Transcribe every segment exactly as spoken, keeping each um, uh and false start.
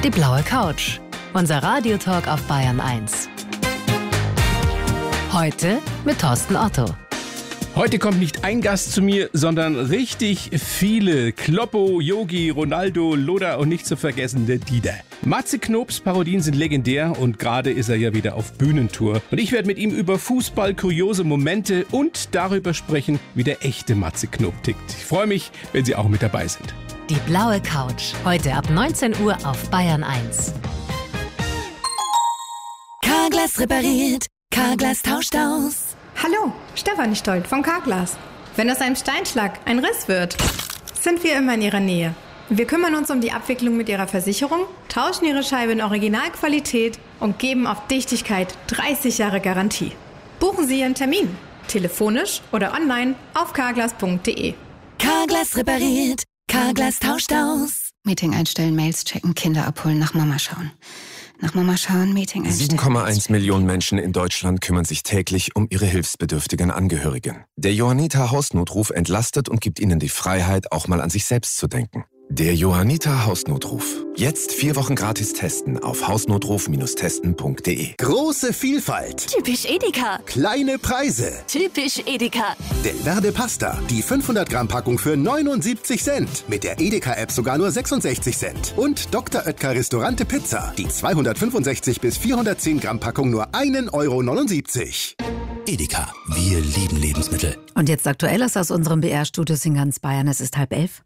Die blaue Couch. Unser Radiotalk auf Bayern eins. Heute mit Thorsten Otto. Heute kommt nicht ein Gast zu mir, sondern richtig viele. Kloppo, Yogi, Ronaldo, Loda und nicht zu vergessen der Dieter. Matze Knobs Parodien sind legendär und gerade ist er ja wieder auf Bühnentour. Und ich werde mit ihm über Fußball, kuriose Momente und darüber sprechen, wie der echte Matze Knob tickt. Ich freue mich, wenn Sie auch mit dabei sind. Die blaue Couch. Heute ab neunzehn Uhr auf Bayern eins. Carglass repariert. Carglass tauscht aus. Hallo, Stefanie Stolt von Carglass. Wenn aus einem Steinschlag ein Riss wird, sind wir immer in Ihrer Nähe. Wir kümmern uns um die Abwicklung mit Ihrer Versicherung, tauschen Ihre Scheibe in Originalqualität und geben auf Dichtigkeit dreißig Jahre Garantie. Buchen Sie Ihren Termin, telefonisch oder online auf carglass punkt de. Carglass repariert. Carglass tauscht aus. Meeting einstellen, Mails checken, Kinder abholen, nach Mama schauen. Nach Mama schauen, Meeting einstellen. sieben Komma eins Millionen Menschen in Deutschland kümmern sich täglich um ihre hilfsbedürftigen Angehörigen. Der Johanniter Hausnotruf entlastet und gibt ihnen die Freiheit, auch mal an sich selbst zu denken. Der Johanniter Hausnotruf. Jetzt vier Wochen gratis testen auf hausnotruf Bindestrich testen punkt de. Große Vielfalt. Typisch Edeka. Kleine Preise. Typisch Edeka. Delverde Pasta. Die fünfhundert Gramm Packung für neunundsiebzig Cent. Mit der Edeka-App sogar nur sechsundsechzig Cent. Und Doktor Oetker Restaurante Pizza. Die zweihundertfünfundsechzig bis vierhundertzehn Gramm Packung nur ein Euro neunundsiebzig. Edeka. Wir lieben Lebensmittel. Und jetzt Aktuelles aus unserem B R-Studios in ganz Bayern. Es ist halb elf.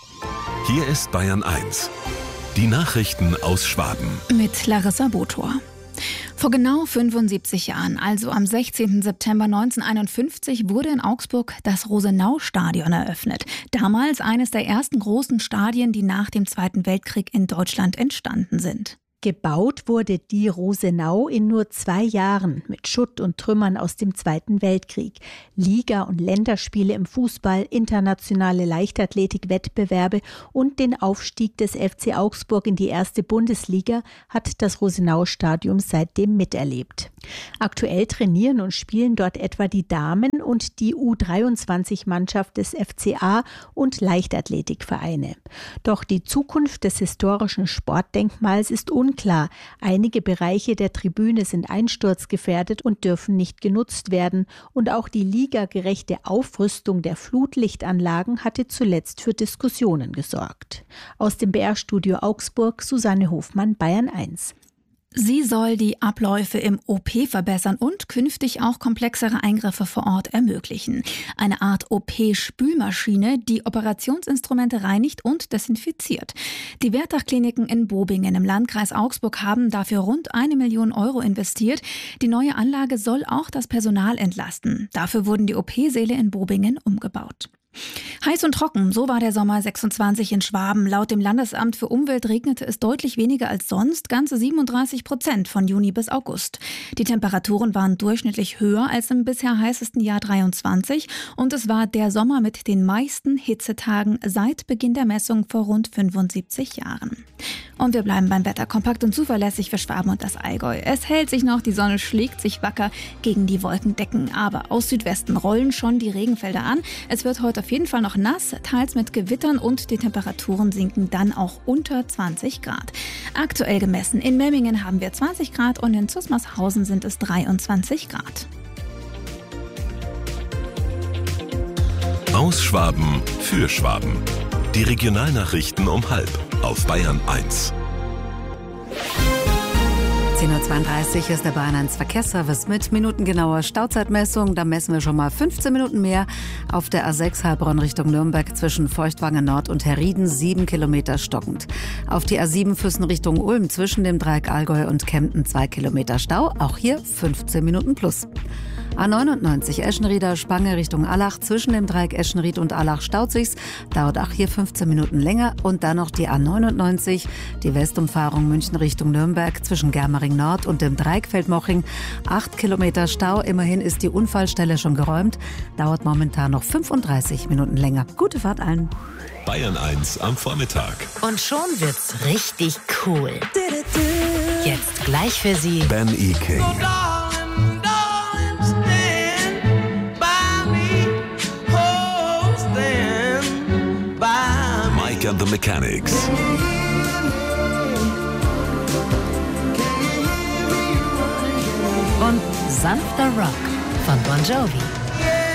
Hier ist Bayern eins. Die Nachrichten aus Schwaben. Mit Larissa Botor. Vor genau fünfundsiebzig Jahren, also am sechzehnten September neunzehnhunderteinundfünfzig, wurde in Augsburg das Rosenau-Stadion eröffnet. Damals eines der ersten großen Stadien, die nach dem Zweiten Weltkrieg in Deutschland entstanden sind. Gebaut wurde die Rosenau in nur zwei Jahren mit Schutt und Trümmern aus dem Zweiten Weltkrieg. Liga- und Länderspiele im Fußball, internationale Leichtathletik-Wettbewerbe und den Aufstieg des F C Augsburg in die erste Bundesliga hat das Rosenau-Stadion seitdem miterlebt. Aktuell trainieren und spielen dort etwa die Damen- und die U dreiundzwanzig-Mannschaft des F C A und Leichtathletikvereine. Doch die Zukunft des historischen Sportdenkmals ist unklar. Klar, einige Bereiche der Tribüne sind einsturzgefährdet und dürfen nicht genutzt werden. Und auch die ligagerechte Aufrüstung der Flutlichtanlagen hatte zuletzt für Diskussionen gesorgt. Aus dem B R-Studio Augsburg, Susanne Hofmann, Bayern eins. Sie soll die Abläufe im O P verbessern und künftig auch komplexere Eingriffe vor Ort ermöglichen. Eine Art O P-Spülmaschine, die Operationsinstrumente reinigt und desinfiziert. Die Wertach-Kliniken in Bobingen im Landkreis Augsburg haben dafür rund eine Million Euro investiert. Die neue Anlage soll auch das Personal entlasten. Dafür wurden die O P-Säle in Bobingen umgebaut. Heiß und trocken, so war der Sommer sechsundzwanzig in Schwaben. Laut dem Landesamt für Umwelt regnete es deutlich weniger als sonst, ganze siebenunddreißig Prozent von Juni bis August. Die Temperaturen waren durchschnittlich höher als im bisher heißesten Jahr dreiundzwanzig und es war der Sommer mit den meisten Hitzetagen seit Beginn der Messung vor rund fünfundsiebzig Jahren. Und wir bleiben beim Wetter kompakt und zuverlässig für Schwaben und das Allgäu. Es hält sich noch, die Sonne schlägt sich wacker gegen die Wolkendecken, aber aus Südwesten rollen schon die Regenfelder an. Es wird heute auf jeden Fall noch nass, teils mit Gewittern und die Temperaturen sinken dann auch unter zwanzig Grad. Aktuell gemessen in Memmingen haben wir zwanzig Grad und in Zusmarshausen sind es dreiundzwanzig Grad. Aus Schwaben für Schwaben. Die Regionalnachrichten um halb auf Bayern eins. zehn Uhr zweiunddreißig ist der Bayern eins Verkehrsservice mit minutengenauer Stauzeitmessung. Da messen wir schon mal fünfzehn Minuten mehr auf der A sechs Heilbronn Richtung Nürnberg zwischen Feuchtwangen Nord und Herrieden, sieben Kilometer stockend. Auf die A sieben Füssen Richtung Ulm zwischen dem Dreieck Allgäu und Kempten zwei Kilometer Stau, auch hier fünfzehn Minuten plus. A neunundneunzig Eschenrieder Spange Richtung Allach zwischen dem Dreieck Eschenried und Allach staut sich's, dauert auch hier fünfzehn Minuten länger. Und dann noch die A neunundneunzig, die Westumfahrung München Richtung Nürnberg zwischen Germering Nord und dem Dreieck Feldmoching, acht Kilometer Stau. Immerhin ist die Unfallstelle schon geräumt, dauert momentan noch fünfunddreißig Minuten länger. Gute Fahrt allen. Bayern eins am Vormittag. Und schon wird's richtig cool. Jetzt gleich für Sie Ben E. King. Mike and the Mechanics. Sanfter Rock von Bon Jovi.